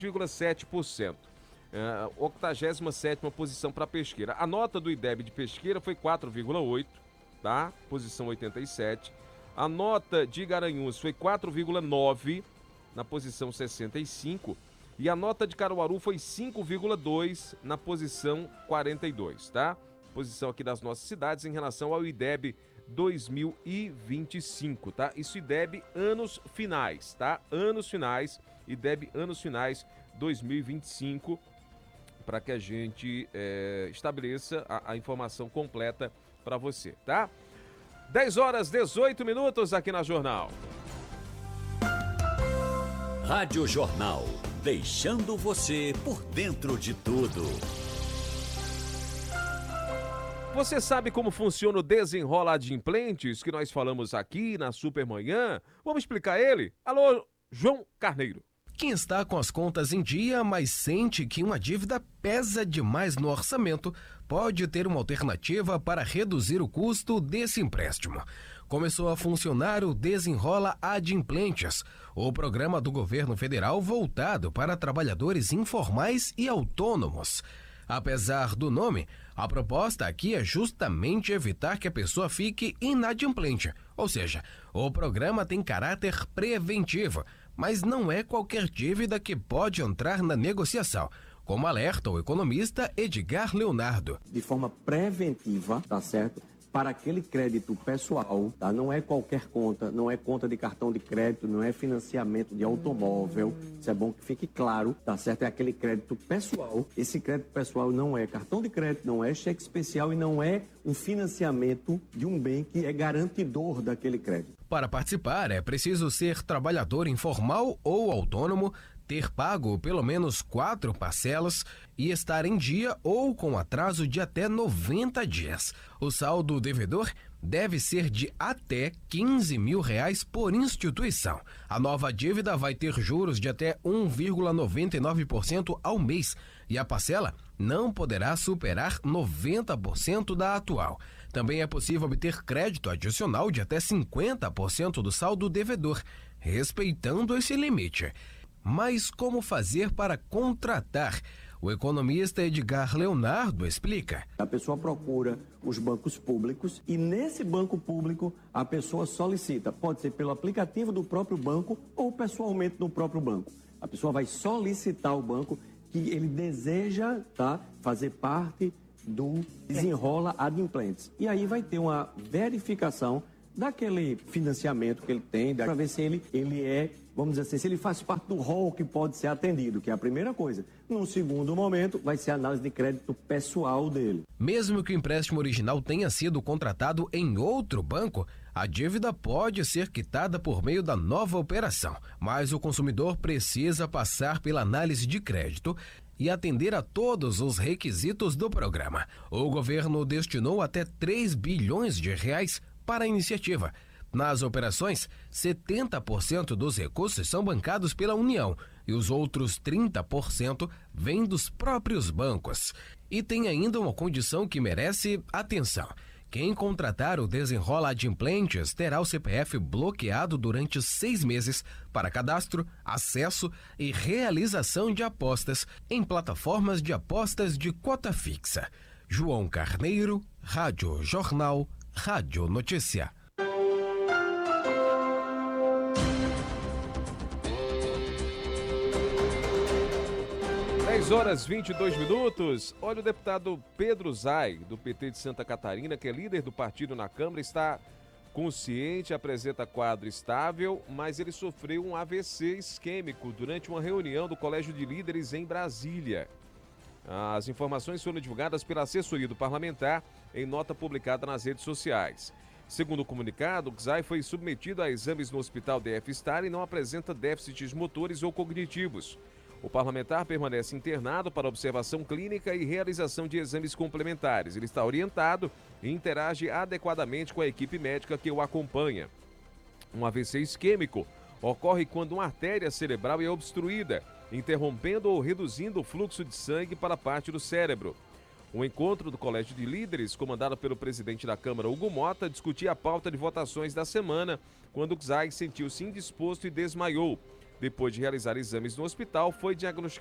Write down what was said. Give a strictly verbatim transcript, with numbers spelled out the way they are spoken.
vírgula sete por cento. Uh, octagésima sétima posição para Pesqueira. A nota do IDEB de Pesqueira foi quatro vírgula oito, tá? Posição oitenta e sete. A nota de Garanhuns foi quatro vírgula nove, na posição sessenta e cinco. E a nota de Caruaru foi cinco vírgula dois, na posição quarenta e dois, tá? Posição aqui das nossas cidades em relação ao IDEB dois mil e vinte e cinco, tá? Isso IDEB anos finais, tá? Anos finais, IDEB anos finais dois mil e vinte e cinco, para que a gente é, estabeleça a, a informação completa para você, tá? dez horas e dezoito minutos aqui na Jornal. Rádio Jornal, deixando você por dentro de tudo. Você sabe como funciona o Desenrola Adimplentes que nós falamos aqui na Supermanhã? Vamos explicar ele? Alô, João Carneiro. Quem está com as contas em dia, mas sente que uma dívida pesa demais no orçamento, pode ter uma alternativa para reduzir o custo desse empréstimo. Começou a funcionar o Desenrola Adimplentes, o programa do governo federal voltado para trabalhadores informais e autônomos. Apesar do nome, a proposta aqui é justamente evitar que a pessoa fique inadimplente, ou seja, o programa tem caráter preventivo, mas não é qualquer dívida que pode entrar na negociação, como alerta o economista Edgar Leonardo. De forma preventiva, tá certo? Para aquele crédito pessoal, tá? Não é qualquer conta, não é conta de cartão de crédito, não é financiamento de automóvel. Isso é bom que fique claro, tá certo? É aquele crédito pessoal. Esse crédito pessoal não é cartão de crédito, não é cheque especial e não é um financiamento de um bem que é garantidor daquele crédito. Para participar, é preciso ser trabalhador informal ou autônomo, ter pago pelo menos quatro parcelas e estar em dia ou com atraso de até noventa dias. O saldo devedor deve ser de até quinze mil reais por instituição. A nova dívida vai ter juros de até um vírgula noventa e nove por cento ao mês e a parcela não poderá superar noventa por cento da atual. Também é possível obter crédito adicional de até cinquenta por cento do saldo devedor, respeitando esse limite. Mas como fazer para contratar? O economista Edgar Leonardo explica. A pessoa procura os bancos públicos e nesse banco público a pessoa solicita. Pode ser pelo aplicativo do próprio banco ou pessoalmente no próprio banco. A pessoa vai solicitar ao banco que ele deseja, tá, fazer parte do Desenrola Adimplentes. E aí vai ter uma verificação daquele financiamento que ele tem, para ver se ele, ele é, vamos dizer assim, se ele faz parte do rol que pode ser atendido, que é a primeira coisa. No segundo momento, vai ser a análise de crédito pessoal dele. Mesmo que o empréstimo original tenha sido contratado em outro banco, a dívida pode ser quitada por meio da nova operação, mas o consumidor precisa passar pela análise de crédito e atender a todos os requisitos do programa. O governo destinou até três bilhões de reais para a iniciativa. Nas operações, setenta por cento dos recursos são bancados pela União e os outros trinta por cento vêm dos próprios bancos. E tem ainda uma condição que merece atenção. Quem contratar o Desenrola Adimplentes terá o C P F bloqueado durante seis meses para cadastro, acesso e realização de apostas em plataformas de apostas de cota fixa. João Carneiro, Rádio Jornal, Rádio Notícia. dez horas e vinte e dois minutos. Olha, o deputado Pedro Zay, do P T de Santa Catarina, que é líder do partido na Câmara, está consciente, apresenta quadro estável, mas ele sofreu um A V C isquêmico durante uma reunião do Colégio de Líderes em Brasília. As informações foram divulgadas pela assessoria do parlamentar em nota publicada nas redes sociais. Segundo o comunicado, Zay foi submetido a exames no Hospital D F Star e não apresenta déficits motores ou cognitivos. O parlamentar permanece internado para observação clínica e realização de exames complementares. Ele está orientado e interage adequadamente com a equipe médica que o acompanha. Um A V C isquêmico ocorre quando uma artéria cerebral é obstruída, interrompendo ou reduzindo o fluxo de sangue para parte do cérebro. O encontro do Colégio de Líderes, comandado pelo presidente da Câmara, Hugo Mota, discutia a pauta de votações da semana, quando Zay sentiu-se indisposto e desmaiou. Depois de realizar exames no hospital, foi